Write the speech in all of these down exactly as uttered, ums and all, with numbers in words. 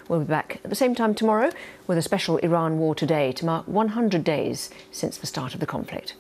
We'll be back at the same time tomorrow with a special Iran War Today to mark one hundred days since the start of the conflict.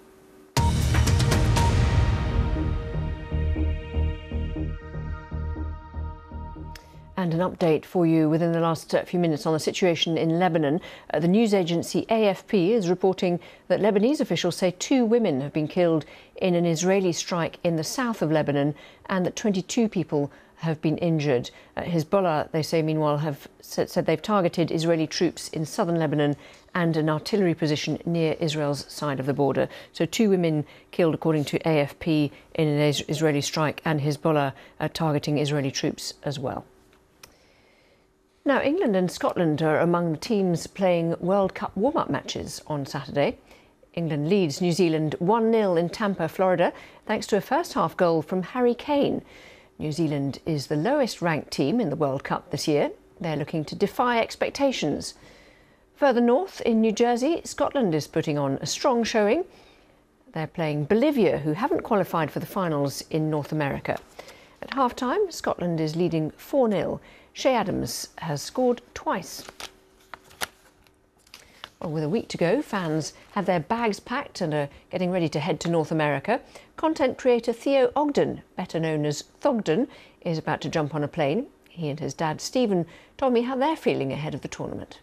And an update for you within the last few minutes on the situation in Lebanon. Uh, the news agency A F P is reporting that Lebanese officials say two women have been killed in an Israeli strike in the south of Lebanon and that twenty-two people have been injured. Uh, Hezbollah, they say, meanwhile, have said, said they've targeted Israeli troops in southern Lebanon and an artillery position near Israel's side of the border. So two women killed, according to A F P, in an Israeli strike, and Hezbollah uh, targeting Israeli troops as well. Now, England and Scotland are among the teams playing World Cup warm-up matches on Saturday. England leads New Zealand one nil in Tampa, Florida, thanks to a first-half goal from Harry Kane. New Zealand is the lowest-ranked team in the World Cup this year. They're looking to defy expectations. Further north, in New Jersey, Scotland is putting on a strong showing. They're playing Bolivia, who haven't qualified for the finals in North America. At half-time, Scotland is leading four nil. Shea Adams has scored twice. Well, with a week to go, fans have their bags packed and are getting ready to head to North America. Content creator Theo Ogden, better known as Thogden, is about to jump on a plane. He and his dad Stephen told me how they're feeling ahead of the tournament.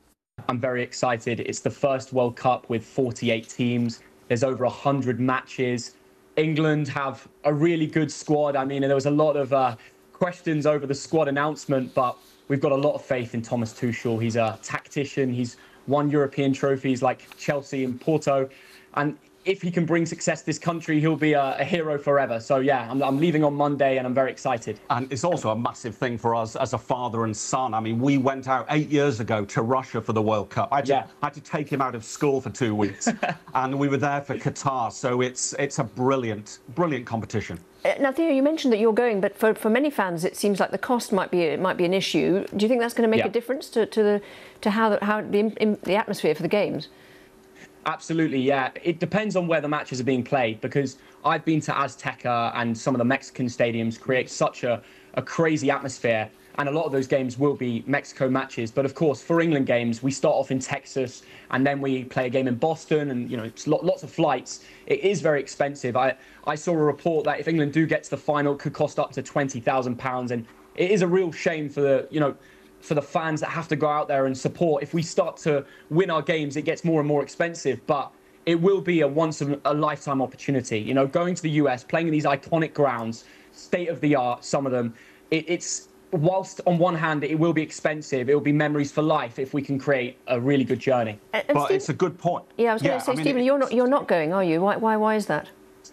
I'm very excited. It's the first World Cup with forty-eight teams. There's over one hundred matches. England have a really good squad. I mean, there was a lot of uh, questions over the squad announcement, but we've got a lot of faith in Thomas Tuchel. He's a tactician. He's won European trophies like Chelsea and Porto. And if he can bring success to this country, he'll be a, a hero forever. So, yeah, I'm, I'm leaving on Monday and I'm very excited. And it's also a massive thing for us as a father and son. I mean, we went out eight years ago to Russia for the World Cup. I had to, yeah. I had to take him out of school for two weeks. And we were there for Qatar. So it's, it's a brilliant, brilliant competition. Now, Theo, you mentioned that you're going, but for, for many fans, it seems like the cost might be it might be an issue. Do you think that's going to make yeah. a difference to, to the to how the, how the, in, the atmosphere for the games? Absolutely, yeah. It depends on where the matches are being played, because I've been to Azteca and some of the Mexican stadiums create such a, a crazy atmosphere. And a lot of those games will be Mexico matches. But of course, for England games, we start off in Texas and then we play a game in Boston, and, you know, it's lots of flights. It is very expensive. I, I saw a report that if England do get to the final, it could cost up to twenty thousand pounds. And it is a real shame for the, you know, for the fans that have to go out there and support. If we start to win our games, it gets more and more expensive. But it will be a once in a lifetime opportunity. You know, going to the U S, playing in these iconic grounds, state of the art, some of them, it, it's, whilst on one hand it will be expensive, it will be memories for life if we can create a really good journey. And, and but Steve, it's a good point. Yeah, I was going yeah, to say, I mean, Stephen, you're not you're not going, are you? Why why why is that?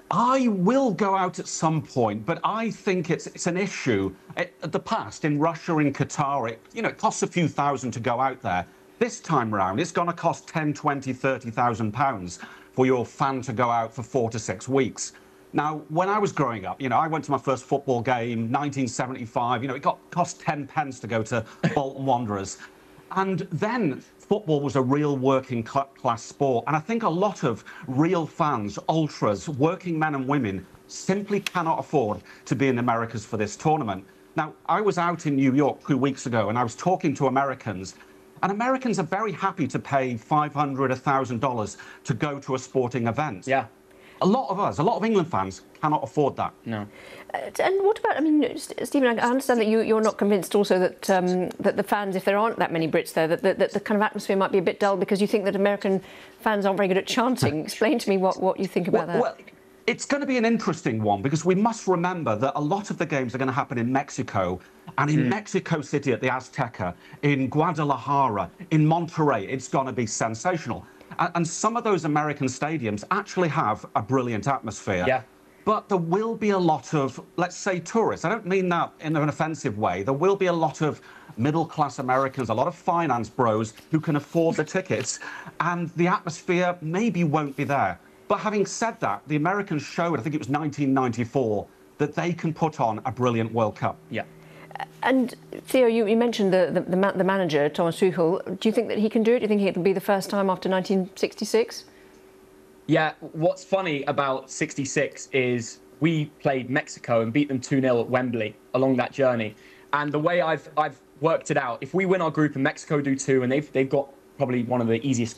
I will go out at some point, but I think it's it's an issue. At the past, in Russia, in Qatar, it, you know, it costs a few thousand to go out there. This time round, it's going to cost ten, twenty, thirty thousand pounds for your fan to go out for four to six weeks. Now, when I was growing up, you know, I went to my first football game, nineteen seventy-five. You know, it got cost ten pence to go to Bolton Wanderers. And then football was a real working class sport. And I think a lot of real fans, ultras, working men and women simply cannot afford to be in Americas for this tournament. Now, I was out in New York two weeks ago and I was talking to Americans. And Americans are very happy to pay five hundred dollars, one thousand dollars to go to a sporting event. Yeah. A lot of us, a lot of England fans, cannot afford that. No. Uh, and what about, I mean, Stephen, I understand that you, you're not convinced also that um, that the fans, if there aren't that many Brits there, that, that, that the kind of atmosphere might be a bit dull because you think that American fans aren't very good at chanting. Explain to me what, what you think about well, that. Well, it's going to be an interesting one because we must remember that a lot of the games are going to happen in Mexico, and in mm. Mexico City at the Azteca, in Guadalajara, in Monterrey, it's going to be sensational. And some of those American stadiums actually have a brilliant atmosphere. Yeah. But there will be a lot of, let's say, tourists. I don't mean that in an offensive way. There will be a lot of middle-class Americans, a lot of finance bros who can afford the tickets, and the atmosphere maybe won't be there. But having said that, the Americans showed, I think it was nineteen ninety-four, that they can put on a brilliant World Cup. Yeah. And Theo, you, you mentioned the, the, the, the manager, Thomas Tuchel. Do you think that he can do it? Do you think it'll be the first time after nineteen sixty-six? Yeah, what's funny about sixty-six is we played Mexico and beat them two nil at Wembley along that journey. And the way I've, I've worked it out. If we win our group and Mexico do too, and they've they've got probably one of the easiest